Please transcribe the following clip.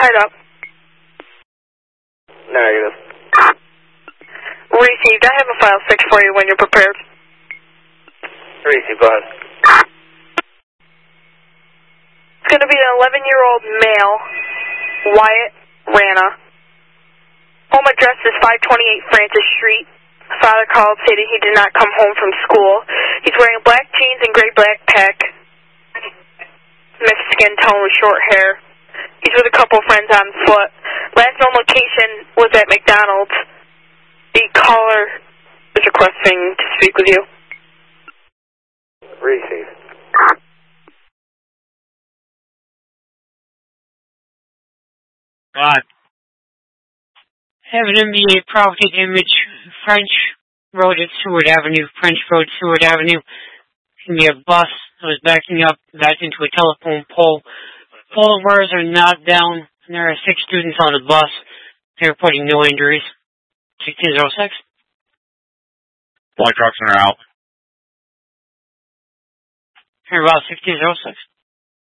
tied up. Negative. Received. I have a file 6 for you when you're prepared. Received, go ahead. It's going to be an 11-year-old male, Wyatt Rana. Home address is 528 Francis Street. Father called, stated he did not come home from school. He's wearing black jeans and gray backpack. Mixed skin tone with short hair. He's with a couple friends on foot. Last known location was at McDonald's. The caller is requesting to speak with you. Receive. Have an NBA property image, French Road at Seward Avenue, French Road, Seward Avenue. Can be a bus that was backing up, backed into a telephone pole. Pole wires are knocked down, and there are 6 students on the bus. They're reporting no injuries. 1606. Black trucks are out. Here about 1606.